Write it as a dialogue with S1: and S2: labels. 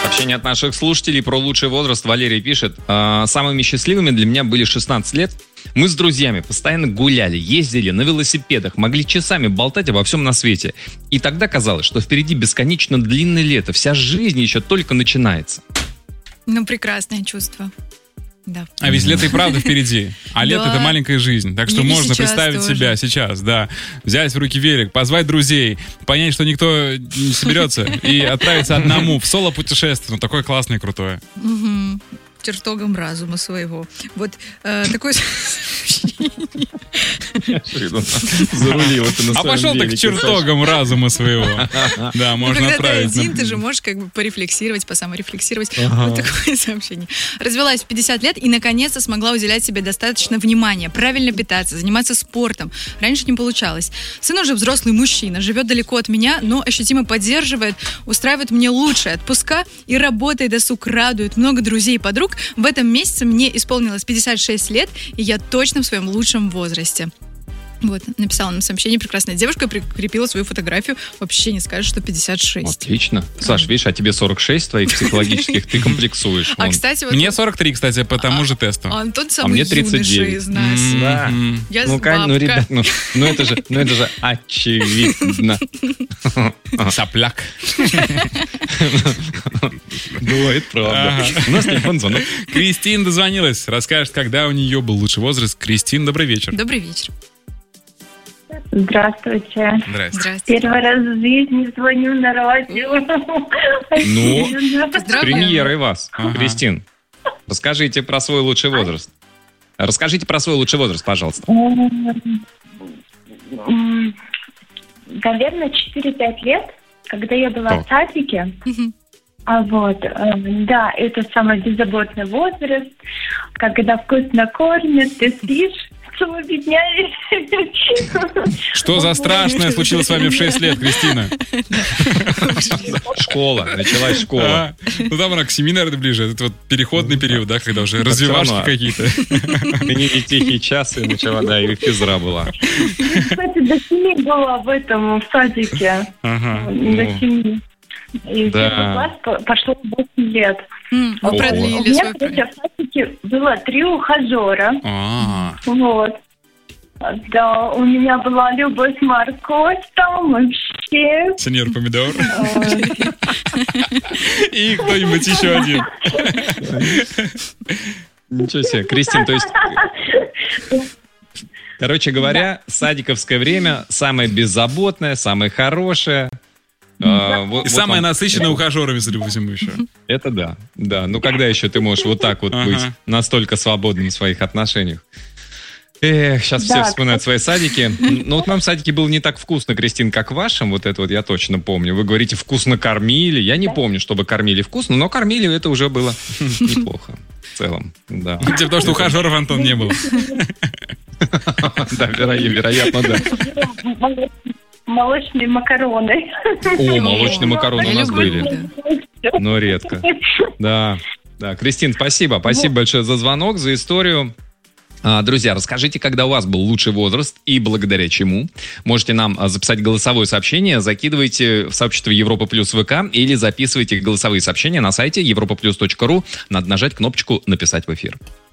S1: Сообщение от наших слушателей про лучший возраст. Валерий пишет: самыми счастливыми для меня были 16 лет. Мы с друзьями постоянно гуляли, ездили на велосипедах, могли часами болтать обо всем на свете. И тогда казалось, что впереди бесконечно длинное лето, вся жизнь еще только начинается.
S2: Ну, прекрасное чувство. Да.
S3: А ведь лето и правда впереди. А лето — это маленькая жизнь. Так что можно представить себя сейчас, да. Взять в руки велик, позвать друзей, понять, что никто не соберется, и отправиться одному в соло-путешествие. Ну, такое классное и крутое.
S2: Чертогом разума своего. Вот такой...
S1: Зарулил это на своем
S3: А пошел
S1: велике,
S3: так к чертогам разума своего. Да, можно
S2: когда
S3: отправить.
S2: ты один, ты же можешь как бы порефлексировать, посаморефлексировать. Вот такое сообщение. Развелась в 50 лет и наконец-то смогла уделять себе достаточно внимания, правильно питаться, заниматься спортом. Раньше не получалось. Сын уже взрослый мужчина, живет далеко от меня, но ощутимо поддерживает, устраивает мне лучшие отпуска и работа, и досуг радует. Много друзей и подруг. В этом месяце мне исполнилось 56 лет, и я точно в своем лучшем возрасте. Вот, написала нам сообщение прекрасная девушка, прикрепила свою фотографию. Вообще не скажешь, что 56.
S1: Отлично. Саш, видишь, а тебе 46 твоих психологических, ты комплексуешь.
S2: А, кстати, вот...
S3: Мне 43, кстати, по тому же тесту.
S2: А Антон самый юноша из нас.
S1: Да.
S2: Я
S1: Ну,
S2: бабка.
S1: ну, ребят, ну это же очевидно.
S3: Сопляк.
S1: Бывает, правда. У нас телефон звонок.
S3: Кристина дозвонилась. Расскажет, когда у нее был лучший возраст. Кристин, добрый вечер.
S2: Добрый вечер.
S4: Здравствуйте.
S3: Здрасте.
S4: Первый раз в жизни звоню на радио.
S1: Ну,
S2: Поздравляю.
S1: премьерой вас, Кристин. Расскажите про свой лучший возраст. Расскажите про свой лучший возраст, пожалуйста.
S4: Наверное, 4-5 лет, когда я была в садике. Да, это самый беззаботный возраст, когда вкусно кормят, ты спишь, целый дня.
S3: Что за страшное случилось с вами в 6 лет, Кристина?
S1: Школа, началась школа.
S3: Ну там она к 7, наверное, ближе. Это вот переходный период, да, когда уже развивашки какие-то.
S1: Книги «Тихий час» и начала, да, и физра была.
S4: Кстати, до 7 была в садике. До 7. И в первый класс пошло 8 лет.
S2: Вы продлили свой
S4: проект. В садике было 3 ухажера. Вот. Да, у меня была любовь, морковь там вообще.
S3: Сеньор помидор. И кто-нибудь еще один.
S1: Ничего себе. Кристин, то есть... Короче говоря, садиковское время самое беззаботное, самое хорошее.
S3: И самое насыщенное ухажерами, судя по всему, еще.
S1: Это да, да. Ну, когда еще ты можешь вот так вот быть настолько свободным в своих отношениях? Эх, сейчас все вспоминают свои садики. Но вот в моем садике было не так вкусно, Кристин, как в вашем. Вот это вот я точно помню. Вы говорите, вкусно кормили. Я не помню, чтобы кормили вкусно, но кормили, это уже было неплохо в целом. Да.
S3: Типа потому, что ухажеров, Антон, не было.
S1: Да, вероятно, да.
S4: Молочные макароны.
S1: О, молочные макароны у нас были. Но редко. Да, да. Кристин, спасибо. Спасибо большое за звонок, за историю. Друзья, расскажите, когда у вас был лучший возраст и благодаря чему. Можете нам записать голосовое сообщение, закидывайте в сообщество Европа Плюс ВК или записывайте голосовые сообщения на сайте europaplus.ru. Надо нажать кнопочку «Написать в эфир».